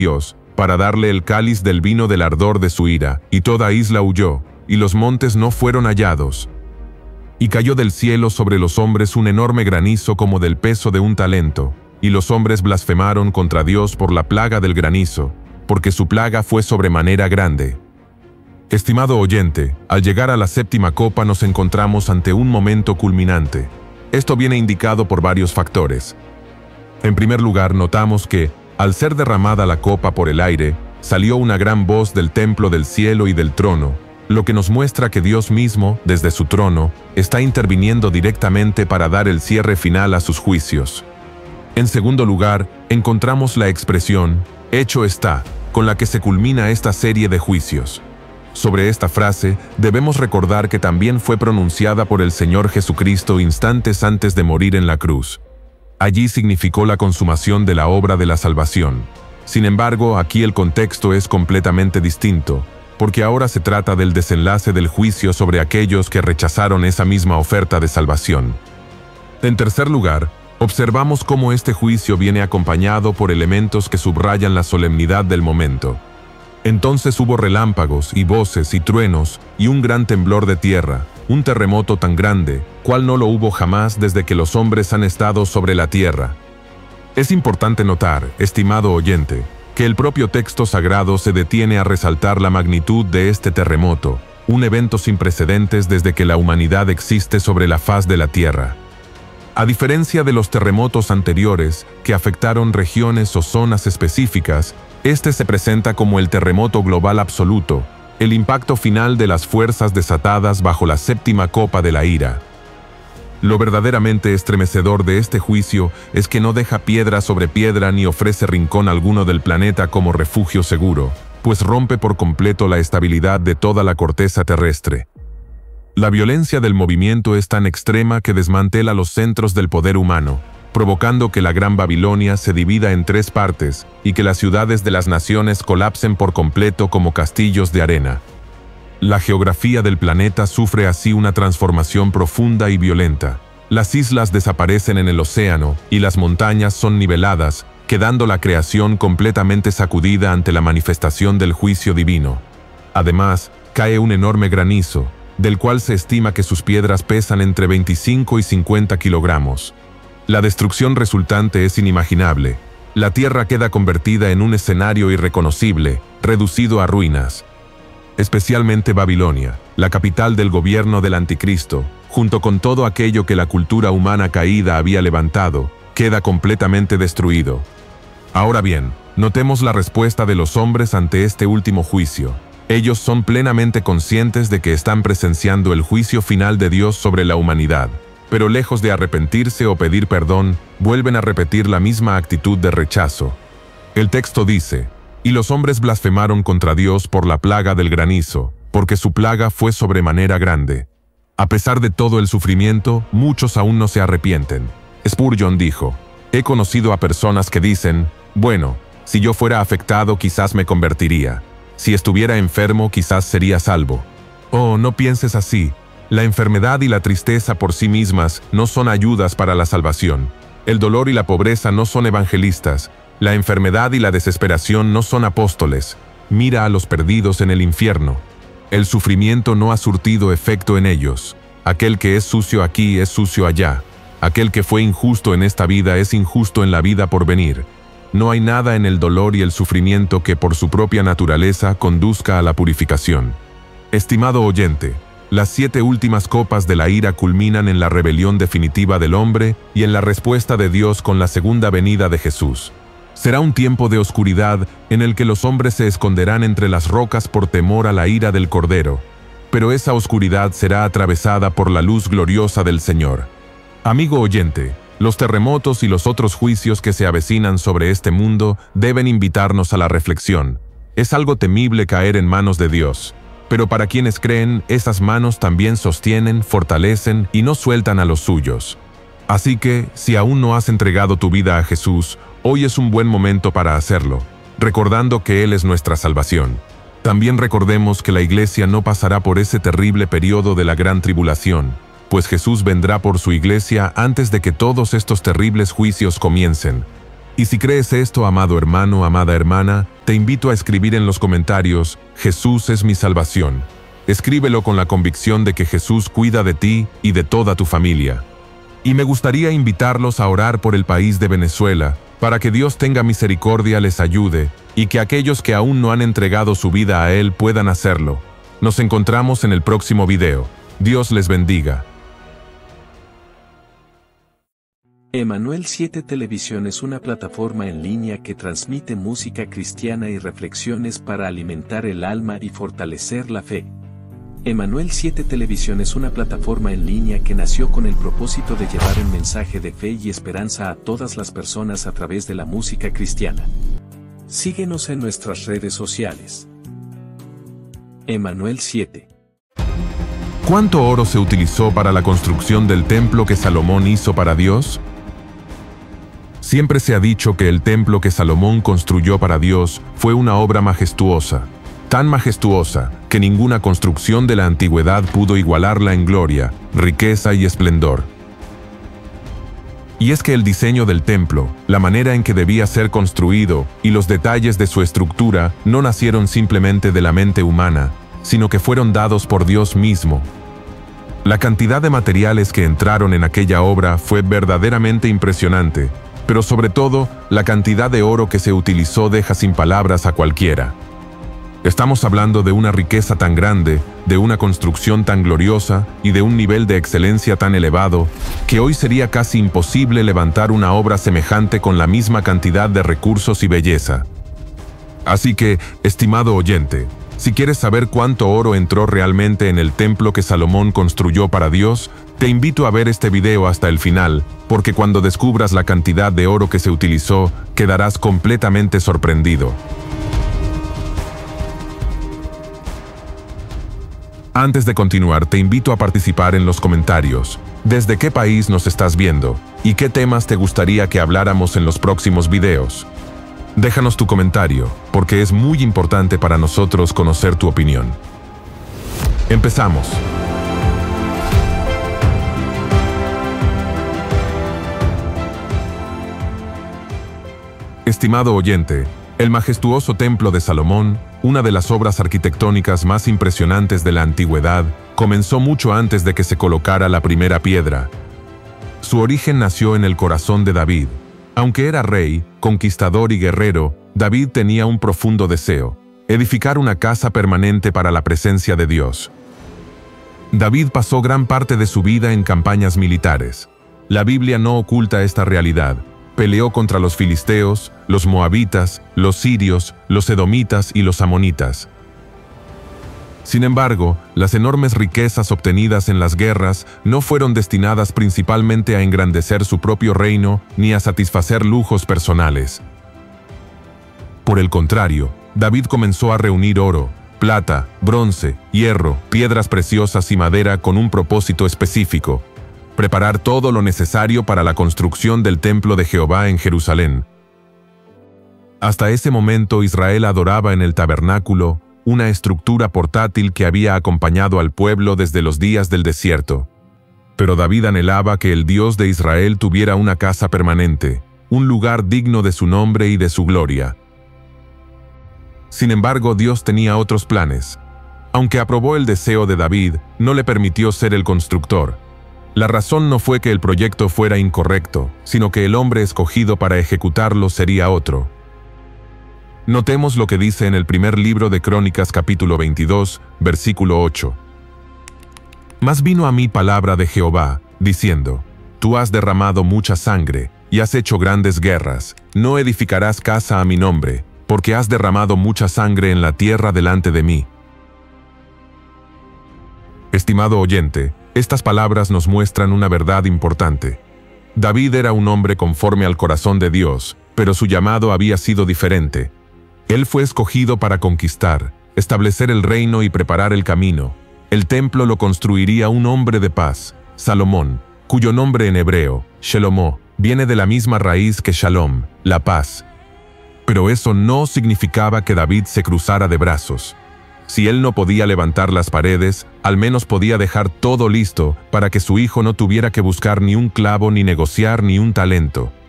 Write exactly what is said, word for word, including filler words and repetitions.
Dios, para darle el cáliz del vino del ardor de su ira, y toda isla huyó, y los montes no fueron hallados. Y cayó del cielo sobre los hombres un enorme granizo como del peso de un talento, y los hombres blasfemaron contra Dios por la plaga del granizo, porque su plaga fue sobremanera grande. Estimado oyente, al llegar a la séptima copa nos encontramos ante un momento culminante. Esto viene indicado por varios factores. En primer lugar, notamos que, al ser derramada la copa por el aire, salió una gran voz del templo del cielo y del trono, lo que nos muestra que Dios mismo, desde su trono, está interviniendo directamente para dar el cierre final a sus juicios. En segundo lugar, encontramos la expresión, hecho está, con la que se culmina esta serie de juicios. Sobre esta frase, debemos recordar que también fue pronunciada por el Señor Jesucristo instantes antes de morir en la cruz. Allí significó la consumación de la obra de la salvación. Sin embargo, aquí el contexto es completamente distinto, porque ahora se trata del desenlace del juicio sobre aquellos que rechazaron esa misma oferta de salvación. En tercer lugar, observamos cómo este juicio viene acompañado por elementos que subrayan la solemnidad del momento. Entonces hubo relámpagos y voces y truenos y un gran temblor de tierra, un terremoto tan grande, cual no lo hubo jamás desde que los hombres han estado sobre la tierra. Es importante notar, estimado oyente, que el propio texto sagrado se detiene a resaltar la magnitud de este terremoto, un evento sin precedentes desde que la humanidad existe sobre la faz de la tierra. A diferencia de los terremotos anteriores, que afectaron regiones o zonas específicas, este se presenta como el terremoto global absoluto, el impacto final de las fuerzas desatadas bajo la séptima copa de la ira. Lo verdaderamente estremecedor de este juicio es que no deja piedra sobre piedra ni ofrece rincón alguno del planeta como refugio seguro, pues rompe por completo la estabilidad de toda la corteza terrestre. La violencia del movimiento es tan extrema que desmantela los centros del poder humano, provocando que la Gran Babilonia se divida en tres partes y que las ciudades de las naciones colapsen por completo como castillos de arena. La geografía del planeta sufre así una transformación profunda y violenta. Las islas desaparecen en el océano y las montañas son niveladas, quedando la creación completamente sacudida ante la manifestación del juicio divino. Además, cae un enorme granizo, del cual se estima que sus piedras pesan entre veinticinco y cincuenta kilogramos. La destrucción resultante es inimaginable. La tierra queda convertida en un escenario irreconocible, reducido a ruinas. Especialmente Babilonia, la capital del gobierno del Anticristo, junto con todo aquello que la cultura humana caída había levantado, queda completamente destruido. Ahora bien, notemos la respuesta de los hombres ante este último juicio. Ellos son plenamente conscientes de que están presenciando el juicio final de Dios sobre la humanidad, pero lejos de arrepentirse o pedir perdón, vuelven a repetir la misma actitud de rechazo. El texto dice, «Y los hombres blasfemaron contra Dios por la plaga del granizo, porque su plaga fue sobremanera grande». A pesar de todo el sufrimiento, muchos aún no se arrepienten. Spurgeon dijo, «He conocido a personas que dicen, bueno, si yo fuera afectado quizás me convertiría. Si estuviera enfermo quizás sería salvo». Oh, no pienses así. La enfermedad y la tristeza por sí mismas no son ayudas para la salvación. El dolor y la pobreza no son evangelistas. La enfermedad y la desesperación no son apóstoles. Mira a los perdidos en el infierno. El sufrimiento no ha surtido efecto en ellos. Aquel que es sucio aquí es sucio allá. Aquel que fue injusto en esta vida es injusto en la vida por venir. No hay nada en el dolor y el sufrimiento que por su propia naturaleza conduzca a la purificación. Estimado oyente, las siete últimas copas de la ira culminan en la rebelión definitiva del hombre y en la respuesta de Dios con la segunda venida de Jesús. Será un tiempo de oscuridad en el que los hombres se esconderán entre las rocas por temor a la ira del Cordero, pero esa oscuridad será atravesada por la luz gloriosa del Señor. Amigo oyente, los terremotos y los otros juicios que se avecinan sobre este mundo deben invitarnos a la reflexión. Es algo temible caer en manos de Dios. Pero para quienes creen, esas manos también sostienen, fortalecen y no sueltan a los suyos. Así que, si aún no has entregado tu vida a Jesús, hoy es un buen momento para hacerlo, recordando que Él es nuestra salvación. También recordemos que la Iglesia no pasará por ese terrible periodo de la gran tribulación, pues Jesús vendrá por su Iglesia antes de que todos estos terribles juicios comiencen. Y si crees esto, amado hermano, amada hermana, te invito a escribir en los comentarios: Jesús es mi salvación. Escríbelo con la convicción de que Jesús cuida de ti y de toda tu familia. Y me gustaría invitarlos a orar por el país de Venezuela, para que Dios tenga misericordia, les ayude, y que aquellos que aún no han entregado su vida a Él puedan hacerlo. Nos encontramos en el próximo video. Dios les bendiga. Emanuel siete Televisión es una plataforma en línea que transmite música cristiana y reflexiones para alimentar el alma y fortalecer la fe. Emanuel siete Televisión es una plataforma en línea que nació con el propósito de llevar un mensaje de fe y esperanza a todas las personas a través de la música cristiana. Síguenos en nuestras redes sociales. Emanuel siete. ¿Cuánto oro se utilizó para la construcción del templo que Salomón hizo para Dios? Siempre se ha dicho que el templo que Salomón construyó para Dios fue una obra majestuosa, tan majestuosa que ninguna construcción de la antigüedad pudo igualarla en gloria, riqueza y esplendor. Y es que el diseño del templo, la manera en que debía ser construido y los detalles de su estructura no nacieron simplemente de la mente humana, sino que fueron dados por Dios mismo. La cantidad de materiales que entraron en aquella obra fue verdaderamente impresionante, pero sobre todo, la cantidad de oro que se utilizó deja sin palabras a cualquiera. Estamos hablando de una riqueza tan grande, de una construcción tan gloriosa y de un nivel de excelencia tan elevado, que hoy sería casi imposible levantar una obra semejante con la misma cantidad de recursos y belleza. Así que, estimado oyente, si quieres saber cuánto oro entró realmente en el templo que Salomón construyó para Dios, te invito a ver este video hasta el final, porque cuando descubras la cantidad de oro que se utilizó, quedarás completamente sorprendido. Antes de continuar, te invito a participar en los comentarios. ¿Desde qué país nos estás viendo? ¿Y qué temas te gustaría que habláramos en los próximos videos? Déjanos tu comentario, porque es muy importante para nosotros conocer tu opinión. Empezamos. Estimado oyente, el majestuoso templo de Salomón, una de las obras arquitectónicas más impresionantes de la antigüedad, comenzó mucho antes de que se colocara la primera piedra. Su origen nació en el corazón de David. Aunque era rey, conquistador y guerrero, David tenía un profundo deseo: edificar una casa permanente para la presencia de Dios. David pasó gran parte de su vida en campañas militares. La Biblia no oculta esta realidad. Peleó contra los filisteos, los moabitas, los sirios, los edomitas y los amonitas. Sin embargo, las enormes riquezas obtenidas en las guerras no fueron destinadas principalmente a engrandecer su propio reino ni a satisfacer lujos personales. Por el contrario, David comenzó a reunir oro, plata, bronce, hierro, piedras preciosas y madera con un propósito específico: preparar todo lo necesario para la construcción del templo de Jehová en Jerusalén. Hasta ese momento Israel adoraba en el tabernáculo, una estructura portátil que había acompañado al pueblo desde los días del desierto. Pero David anhelaba que el Dios de Israel tuviera una casa permanente, un lugar digno de su nombre y de su gloria. Sin embargo, Dios tenía otros planes. Aunque aprobó el deseo de David, no le permitió ser el constructor. La razón no fue que el proyecto fuera incorrecto, sino que el hombre escogido para ejecutarlo sería otro. Notemos lo que dice en el primer libro de Crónicas capítulo veintidós, versículo ocho. Mas vino a mí palabra de Jehová, diciendo: Tú has derramado mucha sangre, y has hecho grandes guerras, no edificarás casa a mi nombre, porque has derramado mucha sangre en la tierra delante de mí. Estimado oyente, estas palabras nos muestran una verdad importante. David era un hombre conforme al corazón de Dios, pero su llamado había sido diferente. Él fue escogido para conquistar, establecer el reino y preparar el camino. El templo lo construiría un hombre de paz, Salomón, cuyo nombre en hebreo, Shelomó, viene de la misma raíz que Shalom, la paz. Pero eso no significaba que David se cruzara de brazos. Si él no podía levantar las paredes, al menos podía dejar todo listo para que su hijo no tuviera que buscar ni un clavo ni negociar ni un talento.